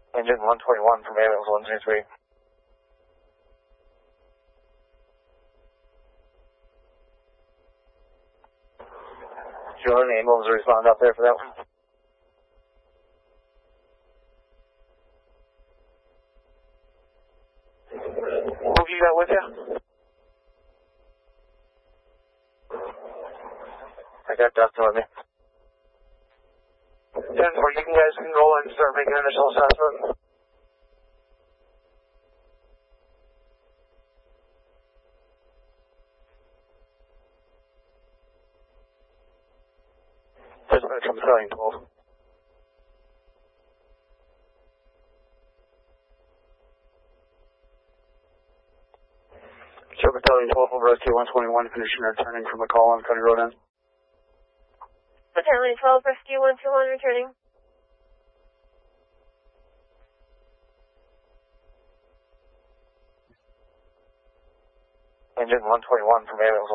Engine 121 from ambulance 123. Do you want an ambulance to respond out there for that one? Who you got with you? I got Dustin with me. 10-4, you guys can roll and start making initial assessment. Dispatch from Battalion 12. Show Battalion 12 over SQ-121, finishing returning from a call on County Road End. Battalion 12, Rescue 121, returning. Engine 121 from ambulance